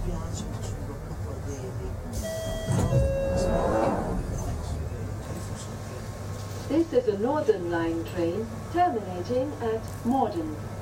This is a Northern Line train terminating at Morden.